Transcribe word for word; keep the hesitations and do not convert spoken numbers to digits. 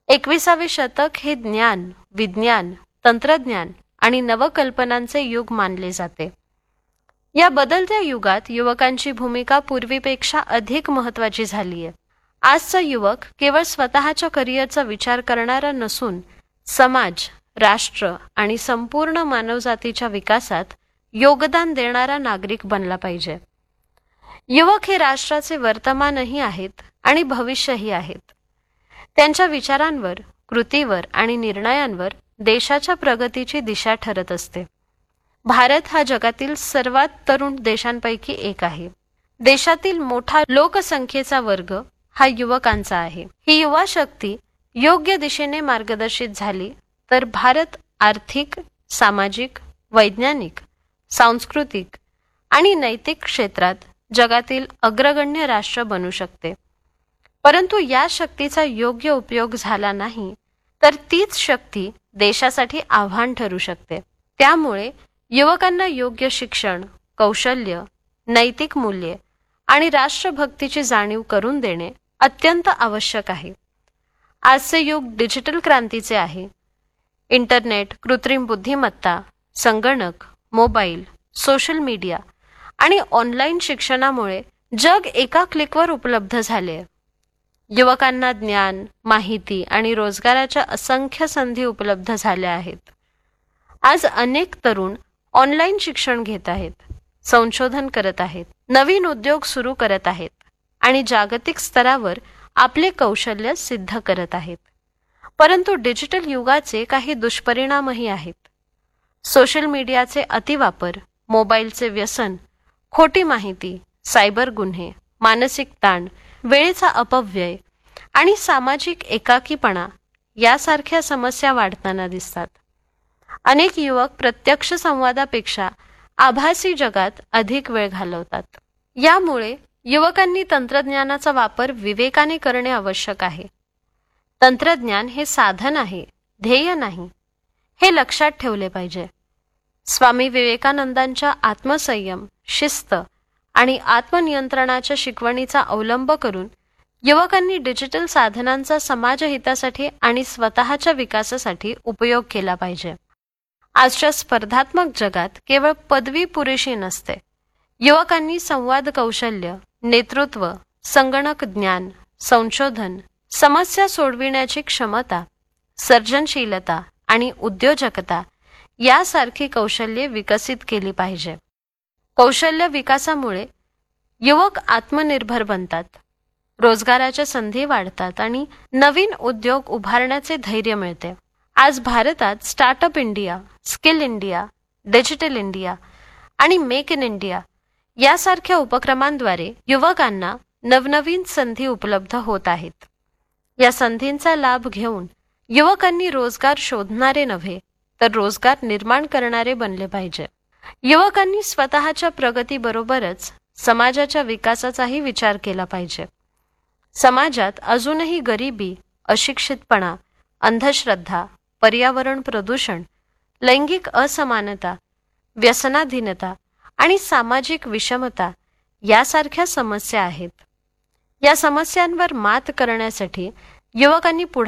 एकविसावे शतक हे ज्ञान, विज्ञान, तंत्रज्ञान आणि नवकल्पनांचे युग मानले जाते. या बदलत्या युगात युवकांची भूमिका पूर्वीपेक्षा अधिक महत्त्वाची झाली आहे. आजचा युवक केवळ स्वतःच्या करिअरचा विचार करणारा नसून समाज, राष्ट्र आणि संपूर्ण मानवजातीच्या विकासात योगदान देणारा नागरिक बनला पाहिजे. युवक हे राष्ट्राचे वर्तमानही आहेत आणि भविष्यही आहेत. त्यांच्या विचारांवर, कृतीवर आणि निर्णयांवर देशाच्या प्रगतीची दिशा ठरत असते. भारत हा जगातील सर्वात तरुण देशांपैकी एक आहे. देशातील मोठा लोकसंख्येचा वर्ग हा युवकांचा आहे. ही युवा शक्ती योग्य दिशेने मार्गदर्शित झाली तर भारत आर्थिक, सामाजिक, वैज्ञानिक, सांस्कृतिक आणि नैतिक क्षेत्रात जगातील अग्रगण्य राष्ट्र बनू शकते. परंतु या शक्तीचा योग्य उपयोग झाला नाही तर तीच शक्ती देशासाठी आव्हान ठरू शकते. त्यामुळे युवकांना योग्य शिक्षण, कौशल्य, नैतिक मूल्ये आणि राष्ट्रभक्तीची जाणीव करून देणे अत्यंत आवश्यक आहे. आजचे युग डिजिटल क्रांतीचे आहे. इंटरनेट, कृत्रिम बुद्धिमत्ता, संगणक, मोबाईल, सोशल मीडिया आणि ऑनलाईन शिक्षणामुळे जग एका क्लिकवर उपलब्ध झाले. युवकांना ज्ञान, माहिती आणि रोजगाराच्या असंख्य संधी उपलब्ध झाल्या आहेत. आज अनेक तरुण ऑनलाईन शिक्षण घेत आहेत, संशोधन करत आहेत, नवीन उद्योग सुरू करत आहेत आणि जागतिक स्तरावर आपले कौशल्य सिद्ध करत आहेत. परंतु डिजिटल युगाचे काही दुष्परिणामही आहेत. सोशल मीडियाचे अतिवापर, मोबाईलचे व्यसन, खोटी माहिती, सायबर गुन्हे, मानसिक ताण, वेळेचा अपव्यय आणि सामाजिक एकाकीपणा यासारख्या समस्या वाढताना दिसतात. अनेक युवक प्रत्यक्ष संवादापेक्षा आभासी जगात अधिक वेळ घालवतात. यामुळे युवकांनी तंत्रज्ञानाचा वापर विवेकाने करणे आवश्यक आहे. तंत्रज्ञान हे साधन आहे, ध्येय नाही, हे लक्षात ठेवले पाहिजे. स्वामी विवेकानंदांच्या आत्मसंयम, शिस्त आणि आत्मनियंत्रणाच्या शिकवणीचा अवलंब करून युवकांनी डिजिटल साधनांचा समाजहितासाठी आणि स्वतःच्या विकासासाठी उपयोग केला पाहिजे. आजच्या स्पर्धात्मक जगात केवळ पदवी पुरेशी नसते. युवकांनी संवाद कौशल्य, नेतृत्व, संगणक ज्ञान, संशोधन, समस्या सोडविण्याची क्षमता, सर्जनशीलता आणि उद्योजकता यासारखी कौशल्ये विकसित केली पाहिजे. कौशल्य विकासामुळे युवक आत्मनिर्भर बनतात, रोजगाराच्या संधी वाढतात आणि नवीन उद्योग उभारण्याचे धैर्य मिळते. आज भारतात startup India, skill India, digital India आणि मेक इन इंडिया यासारख्या उपक्रमांद्वारे युवकांना नवनवीन संधी उपलब्ध होत आहेत. या संधींचा लाभ घेऊन युवकांनी रोजगार शोधणारे नव्हे तर रोजगार निर्माण करणारे बनले पाहिजे. युवकांनी स्वतःच्या प्रगतीबरोबरच समाजाच्या विकासाचाही विचार केला पाहिजे. समाजात अजूनही गरिबी, अशिक्षितपणा, अंधश्रद्धा, पर्यावरण प्रदूषण, लैंगिक असमानता, व्यसनाधीनता आणि सामाजिक विषमता यासारख्या समस्या आहेत. या समस्यांवर मात करण्यासाठी युवकांनी पुढे